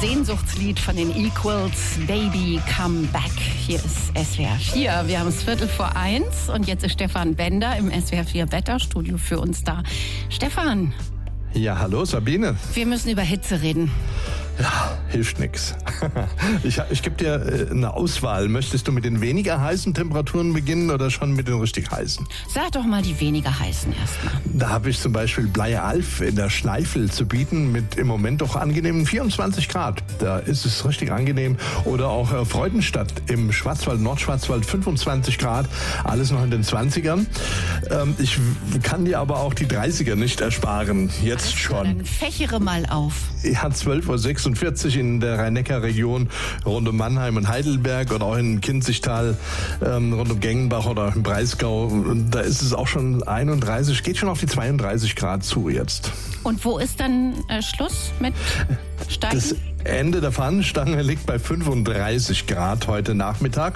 Sehnsuchtslied von den Equals, Baby Come Back. Hier ist SWR 4. Wir haben es 1:15 und jetzt ist Stefan Bender im SWR 4 Wetterstudio für uns da. Stefan. Ja, hallo Sabine. Wir müssen über Hitze reden. Ja, hilft nichts. Ich gebe dir eine Auswahl. Möchtest du mit den weniger heißen Temperaturen beginnen oder schon mit den richtig heißen? Sag doch mal die weniger heißen erstmal. Da habe ich zum Beispiel Bleialf in der Schneifel zu bieten mit im Moment doch angenehmen 24 Grad. Da ist es richtig angenehm. Oder auch Freudenstadt im Schwarzwald, Nordschwarzwald 25 Grad. Alles noch in den 20ern. Ich kann dir aber auch die 30er nicht ersparen. Jetzt schon. Dann fächere mal auf. Ja, 12:46 in der Rhein-Neckar-Region rund um Mannheim und Heidelberg oder auch in Kinzigtal rund um Gengenbach oder im Breisgau. Da ist es auch schon 31, geht schon auf die 32 Grad zu jetzt. Und wo ist dann Schluss mit Steigen? Das Ende der Fahnenstange liegt bei 35 Grad heute Nachmittag.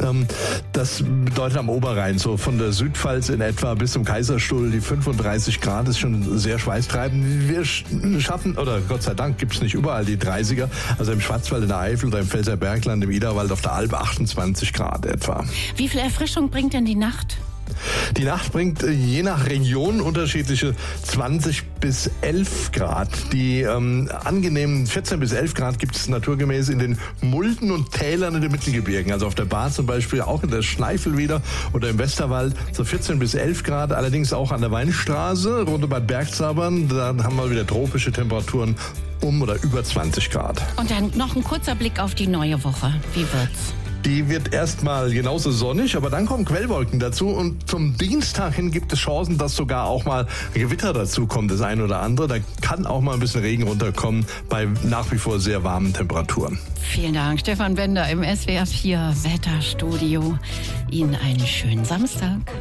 Das bedeutet am Oberrhein, so von der Südpfalz in etwa bis zum Kaiserstuhl, die 35 Grad ist schon sehr schweißtreibend. Wir schaffen, oder Gott sei Dank gibt es nicht überall die 30er, also im Schwarzwald, in der Eifel oder im Pfälzer Bergland, im Iderwald, auf der Alp 28 Grad etwa. Wie viel Erfrischung bringt denn die Nacht? Die Nacht bringt je nach Region unterschiedliche 20 bis 11 Grad. Die angenehmen 14 bis 11 Grad gibt es naturgemäß in den Mulden und Tälern in den Mittelgebirgen. Also auf der Baar zum Beispiel, auch in der Schneifel wieder oder im Westerwald so 14 bis 11 Grad. Allerdings auch an der Weinstraße, rund um Bad Bergzabern. Da haben wir wieder tropische Temperaturen um oder über 20 Grad. Und dann noch ein kurzer Blick auf die neue Woche. Wie wird's? Die wird erstmal genauso sonnig, aber dann kommen Quellwolken dazu und zum Dienstag hin gibt es Chancen, dass sogar auch mal Gewitter dazu kommt, das eine oder andere. Da kann auch mal ein bisschen Regen runterkommen bei nach wie vor sehr warmen Temperaturen. Vielen Dank, Stefan Bender im SWR 4 Wetterstudio. Ihnen einen schönen Samstag.